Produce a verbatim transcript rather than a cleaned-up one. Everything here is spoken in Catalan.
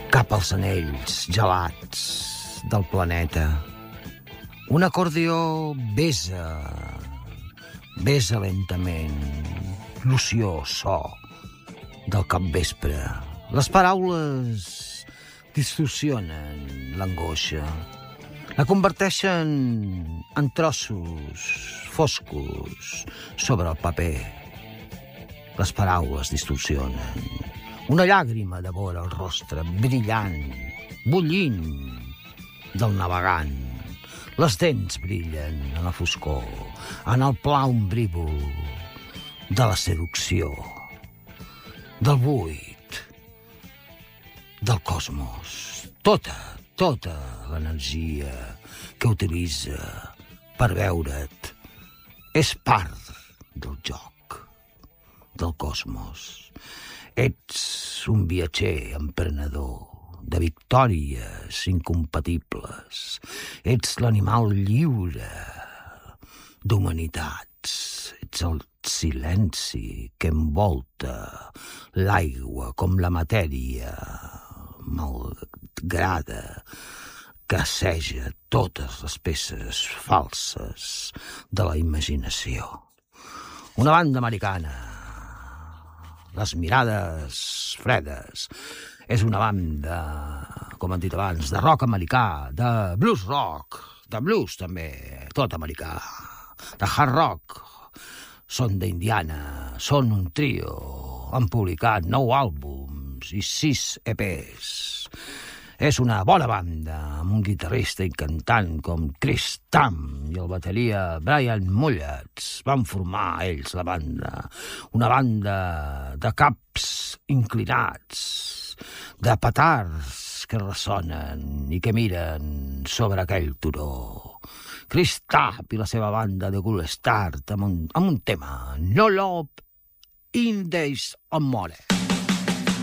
cap als anells gelats del planeta. Un acordió besa, besa lentament, l'oció so del capvespre. Les paraules distorsionen l'angoixa, la converteixen en trossos foscos sobre el paper. Les paraules distorsionen. Una llàgrima devora el rostre, brillant, bullint del navegant. Les dents brillen en la foscor, en el pla ombrívol de la seducció, del buit, del cosmos. Tota, tota l'energia que utilitza per veure't és part del joc, del cosmos. Ets un viatger emprenedor de victòries incompatibles. Ets l'animal lliure d'humanitats. Ets el silenci que envolta l'aigua com la matèria malgrada que asseja totes les peces falses de la imaginació. Una banda americana, les mirades fredes, és una banda, com han dit abans, de rock americà, de blues rock, de blues també, tot americà, de hard rock. Són d'Indiana, són un trio, han publicat nou àlbums i sis E Pes. És una bona banda, amb un guitarrista i cantant com Chris Tam i el bateria Brian Mullets. Van formar ells la banda, una banda de caps inclinats, de petards que ressonen i que miren sobre aquell turó. Chris Tapp i la seva banda de Cool Start amb un, amb un tema, No Love in Days of More.